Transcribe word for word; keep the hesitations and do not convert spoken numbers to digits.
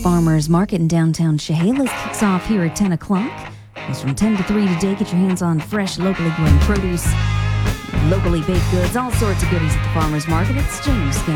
Farmers Market in downtown Chehalis kicks off here at ten o'clock. It's from ten to three today. Get your hands on fresh, locally grown produce, locally baked goods, all sorts of goodies at the Farmers Market. It's James Scott.